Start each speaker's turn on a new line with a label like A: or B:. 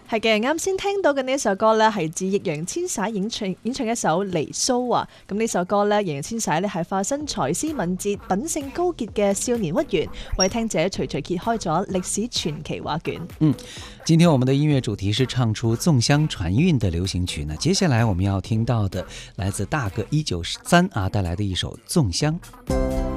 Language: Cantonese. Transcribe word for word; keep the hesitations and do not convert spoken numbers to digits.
A: 係嘅，啱先聽到嘅呢一首歌呢，係自易烊千璽演唱演唱一首《離騷》啊。咁呢首歌呢，易烊千璽呢係化身才思敏捷、品性高潔嘅少年屈原，為聽者徐徐揭開咗歷史傳奇畫卷。
B: 嗯，今天我們的音樂主題是唱出粽香傳韻的流行曲呢。接下來我們要聽到的，來自大哥一九三啊帶來的一首《粽香》。